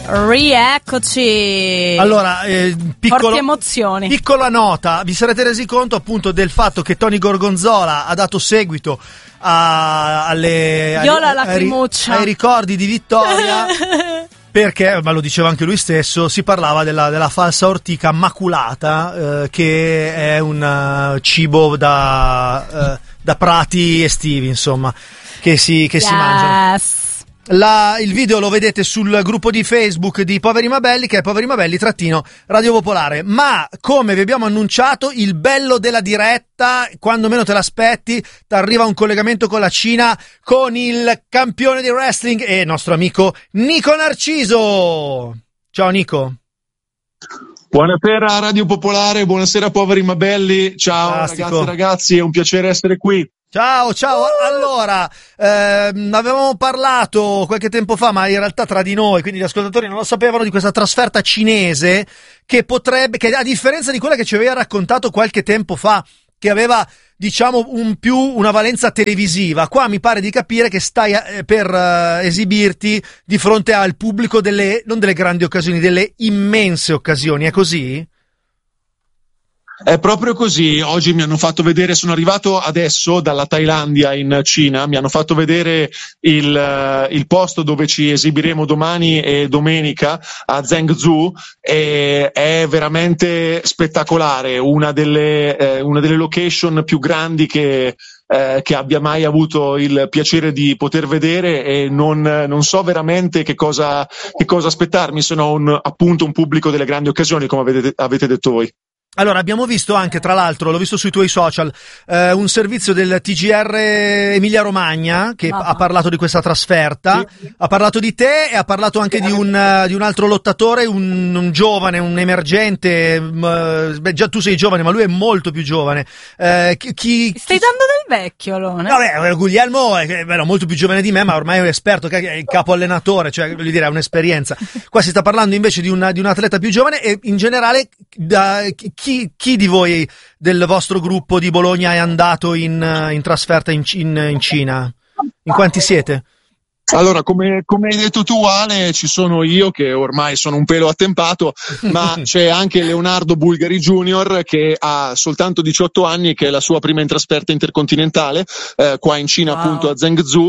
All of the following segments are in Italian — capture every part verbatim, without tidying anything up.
Rieccoci. Allora, eh, piccolo, forti emozioni. Piccola nota, vi sarete resi conto appunto del fatto che Tony Gorgonzola ha dato seguito a, alle, Viola ai, lacrimuccia. ai, ai ricordi di Vittoria. Perché, ma lo diceva anche lui stesso, si parlava della, della falsa ortica maculata, eh, che è un uh, cibo da, uh, da prati estivi, insomma, che si, che yes. si mangiano. La, il video lo vedete sul gruppo di Facebook di Poveri Mabelli, che è Poveri Mabelli trattino Radio Popolare. Ma come vi abbiamo annunciato, il bello della diretta, quando meno te l'aspetti, ti arriva un collegamento con la Cina, con il campione di wrestling e nostro amico Nico Narciso. Ciao Nico. Buonasera Radio Popolare, buonasera Poveri Mabelli. Ciao Fantastico. Ragazzi e ragazzi, è un piacere essere qui. Ciao, ciao. Allora, ehm, avevamo parlato qualche tempo fa, ma in realtà tra di noi, quindi gli ascoltatori non lo sapevano, di questa trasferta cinese che potrebbe, che a differenza di quella che ci aveva raccontato qualche tempo fa, che aveva, diciamo, un più una valenza televisiva, qua mi pare di capire che stai eh, per eh, esibirti di fronte al pubblico delle, non delle grandi occasioni, delle immense occasioni, è così? È proprio così, oggi mi hanno fatto vedere, sono arrivato adesso dalla Thailandia in Cina, mi hanno fatto vedere il, il posto dove ci esibiremo domani e domenica a Zhengzhou, e è veramente spettacolare, una delle, eh, una delle location più grandi che Eh, che abbia mai avuto il piacere di poter vedere, e non, non so veramente che cosa, che cosa aspettarmi. Sono un, appunto un pubblico delle grandi occasioni, come avete, avete detto voi. Allora, abbiamo visto anche, tra l'altro, l'ho visto sui tuoi social, eh, un servizio del T G R Emilia Romagna che ah. ha parlato di questa trasferta, sì. Ha parlato di te e ha parlato anche di un, uh, di un altro lottatore, un, un giovane, un emergente, uh, beh, già tu sei giovane, ma lui è molto più giovane. Uh, chi, chi Stai dando del vecchio, Lone? Vabbè, Guglielmo è beh, molto più giovane di me, ma ormai è un esperto, è il capo allenatore, cioè, voglio dire, ha un'esperienza. Qua si sta parlando invece di, una, di un atleta più giovane, e in generale, da, chi, chi di voi del vostro gruppo di Bologna è andato in, in trasferta in, in, in Cina? In quanti siete? Allora, come, come hai detto tu, Ale, ci sono io che ormai sono un pelo attempato, ma c'è anche Leonardo Bulgari Junior che ha soltanto diciotto anni, che è la sua prima in trasferta intercontinentale, eh, qua in Cina, wow. appunto a Zhengzhou,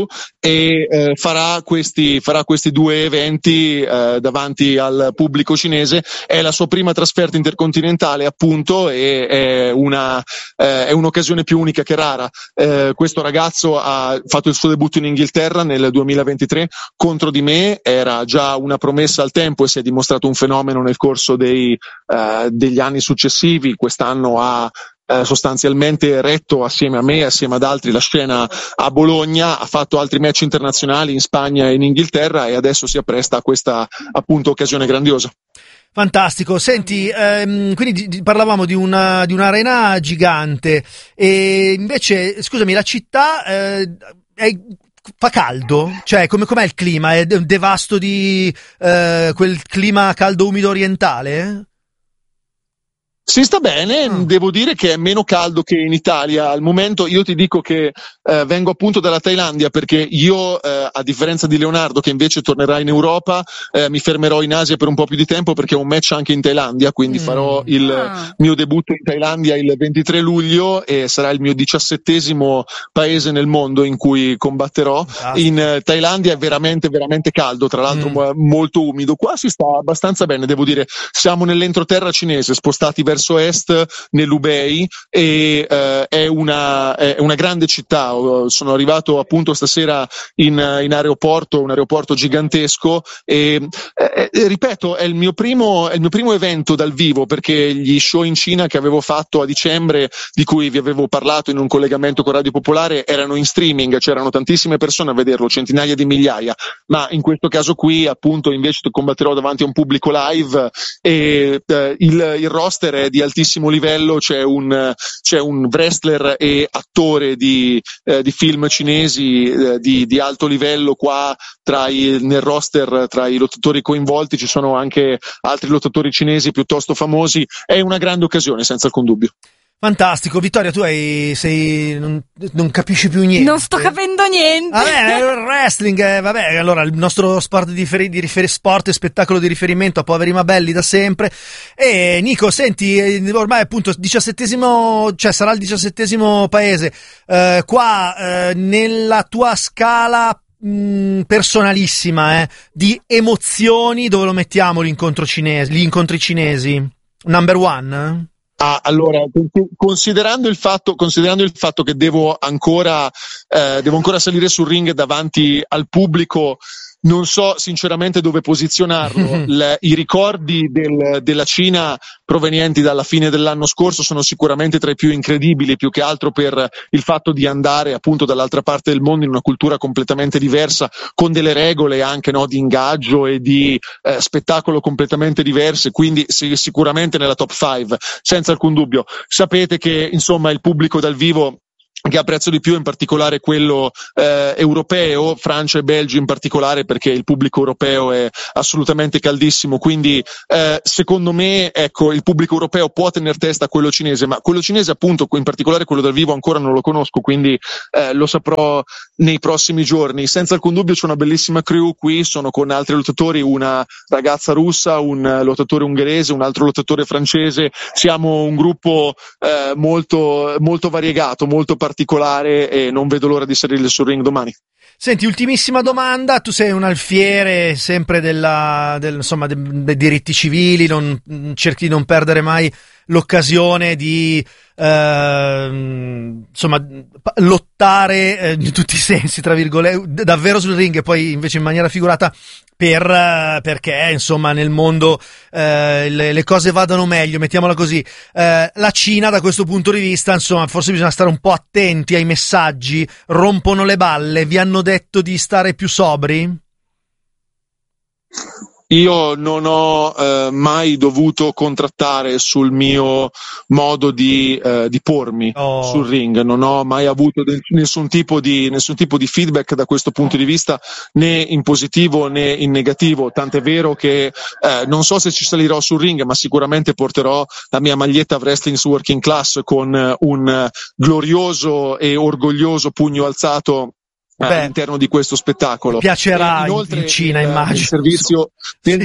e eh, farà questi farà questi due eventi eh, davanti al pubblico cinese. È la sua prima trasferta intercontinentale, appunto, e è una eh, è un'occasione più unica che rara. Eh, questo ragazzo ha fatto il suo debutto in Inghilterra nel duemilaventitré contro di me, era già una promessa al tempo e si è dimostrato un fenomeno nel corso dei eh, degli anni successivi. Quest'anno ha Eh, sostanzialmente retto assieme a me, assieme ad altri, la scena a Bologna, ha fatto altri match internazionali in Spagna e in Inghilterra, e adesso si appresta a questa, appunto, occasione grandiosa. Fantastico. Senti, ehm, quindi di, parlavamo di una di un'arena gigante, e invece, scusami, la città eh, è fa caldo? Cioè, come com'è il clima? È un devasto di eh, quel clima caldo umido orientale? Si sta bene, mm. devo dire che è meno caldo che in Italia al momento. Io ti dico che eh, vengo appunto dalla Thailandia, perché io, eh, a differenza di Leonardo, che invece tornerà in Europa, eh, mi fermerò in Asia per un po' più di tempo, perché ho un match anche in Thailandia, quindi mm. farò il ah. mio debutto in Thailandia il ventitré luglio, e sarà il mio diciassettesimo paese nel mondo in cui combatterò. Ah. In eh, Thailandia è veramente veramente caldo, tra l'altro mm. molto umido. Qua si sta abbastanza bene, devo dire. Siamo nell'entroterra cinese, spostati verso verso est, nell'Hubei, e eh, è una è una grande città. Sono arrivato appunto stasera in, in aeroporto, un aeroporto gigantesco, e eh, ripeto, è il mio primo è il mio primo evento dal vivo, perché gli show in Cina che avevo fatto a dicembre, di cui vi avevo parlato in un collegamento con Radio Popolare, erano in streaming, c'erano tantissime persone a vederlo, centinaia di migliaia, ma in questo caso qui appunto invece combatterò davanti a un pubblico live, e eh, il, il roster è di altissimo livello. C'è un c'è un wrestler e attore di eh, di film cinesi eh, di di alto livello qua tra i, nel roster, tra i lottatori coinvolti ci sono anche altri lottatori cinesi piuttosto famosi. È una grande occasione, senza alcun dubbio. Fantastico, Vittoria, tu hai, sei, non, non capisci più niente. Non sto capendo niente. Vabbè, il wrestling, eh, vabbè, allora il nostro sport di, riferi, di riferi, sport e spettacolo di riferimento a poveri ma belli da sempre. E Nico, senti, ormai appunto diciassettesimo, cioè sarà il diciassettesimo paese, eh, qua eh, nella tua scala mh, personalissima, eh, di emozioni, dove lo mettiamo l'incontro cinese, gli incontri cinesi? Number one? Ah, allora, considerando il fatto, considerando il fatto che devo ancora, eh, devo ancora salire sul ring davanti al pubblico, non so sinceramente dove posizionarlo. Le, I ricordi del, della Cina provenienti dalla fine dell'anno scorso sono sicuramente tra i più incredibili, più che altro per il fatto di andare appunto dall'altra parte del mondo in una cultura completamente diversa, con delle regole anche, no, di ingaggio e di eh, spettacolo completamente diverse, quindi sì, sicuramente nella top cinque, senza alcun dubbio. Sapete che insomma il pubblico dal vivo che apprezzo di più, in particolare quello eh, europeo, Francia e Belgio in particolare, perché il pubblico europeo è assolutamente caldissimo, quindi eh, secondo me, ecco, il pubblico europeo può tener testa a quello cinese, ma quello cinese appunto, in particolare quello dal vivo, ancora non lo conosco, quindi eh, lo saprò nei prossimi giorni. Senza alcun dubbio c'è una bellissima crew qui, sono con altri lottatori, una ragazza russa, un lottatore ungherese, un altro lottatore francese, siamo un gruppo eh, molto, molto variegato, molto particolare, e non vedo l'ora di salire sul ring domani. Senti, ultimissima domanda, tu sei un alfiere sempre della, del, insomma, de, dei diritti civili, non, cerchi di non perdere mai l'occasione di eh, insomma lottare eh, in tutti i sensi, tra virgolette, davvero sul ring, e poi invece in maniera figurata per eh, perché insomma nel mondo eh, le, le cose vadano meglio, mettiamola così. Eh, la Cina da questo punto di vista, insomma, forse bisogna stare un po' attenti ai messaggi, rompono le balle, vi hanno detto di stare più sobri? Io non ho eh, mai dovuto contrattare sul mio modo di, eh, di pormi oh. sul ring, non ho mai avuto del, nessun tipo di nessun tipo di feedback da questo punto di vista, né in positivo né in negativo, tant'è vero che eh, non so se ci salirò sul ring, ma sicuramente porterò la mia maglietta Wrestling's Working Class con un glorioso e orgoglioso pugno alzato Beh, all'interno di questo spettacolo. Mi piacerà e inoltre, in Cina, il, immagino. Il servizio, sì.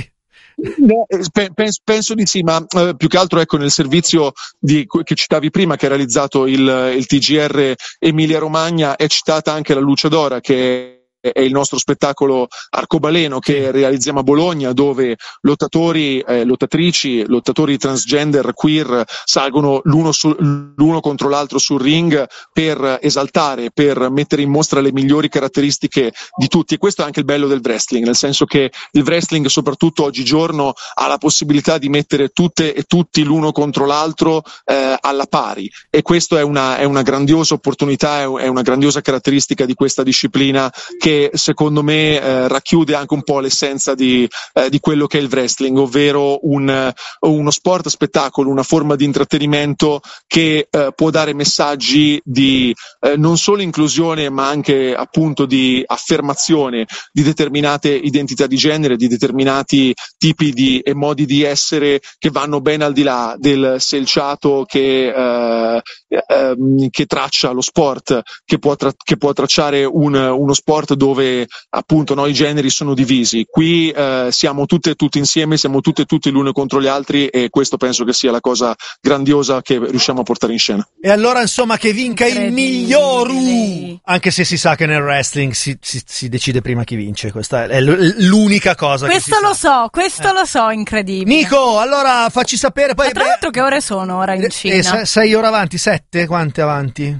No, penso, penso di sì, ma eh, più che altro ecco nel servizio di, che citavi prima, che ha realizzato il, il T G R Emilia Romagna, è citata anche la Luce d'Ora, che è il nostro spettacolo arcobaleno che realizziamo a Bologna, dove lottatori, eh, lottatrici, lottatori transgender, queer salgono l'uno, su, l'uno contro l'altro sul ring per esaltare, per mettere in mostra le migliori caratteristiche di tutti, e questo è anche il bello del wrestling, nel senso che il wrestling soprattutto oggigiorno ha la possibilità di mettere tutte e tutti l'uno contro l'altro eh, alla pari, e questo è una, è una grandiosa opportunità, è una grandiosa caratteristica di questa disciplina che secondo me eh, racchiude anche un po' l'essenza di, eh, di quello che è il wrestling, ovvero un, uno sport spettacolo, una forma di intrattenimento che eh, può dare messaggi di eh, non solo inclusione, ma anche appunto di affermazione di determinate identità di genere, di determinati tipi di e modi di essere che vanno ben al di là del selciato che, eh, eh, che traccia lo sport, che può, tra- che può tracciare un, uno sport dove appunto no, i generi sono divisi. Qui eh, siamo tutte e tutti insieme, siamo tutte e tutti l'uno contro gli altri, e questo penso che sia la cosa grandiosa che riusciamo a portare in scena. E allora insomma che vinca il miglioru, anche se si sa che nel wrestling si, si, si decide prima chi vince, questa è l'unica cosa questo che si lo sa. so, questo eh. lo so, incredibile. Nico, allora facci sapere poi. Ma tra l'altro che ore sono ora in Cina? Eh, sei, sei ore avanti, sette? Quante avanti?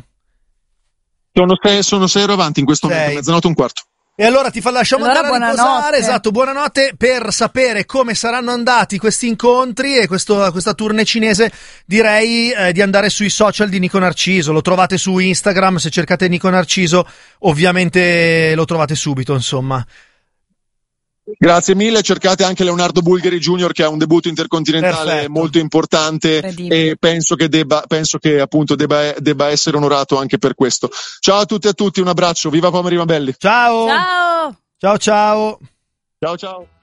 Sono sei, sono sei ore avanti in questo sei. momento, mezzanotte e un quarto. E allora ti fa, lasciamo allora andare a riposare, esatto, buonanotte, per sapere come saranno andati questi incontri e questo, questa tournée cinese. Direi eh, di andare sui social di Nico Narciso, lo trovate su Instagram, se cercate Nico Narciso ovviamente lo trovate subito, insomma. Grazie mille, cercate anche Leonardo Bulgari Junior, che ha un debutto intercontinentale Perfetto. molto importante, e penso che debba, penso che appunto debba, debba essere onorato anche per questo. Ciao a tutti e a tutti, un abbraccio, viva Poveri ma Belli. Ciao. Ciao. Ciao ciao. Ciao ciao.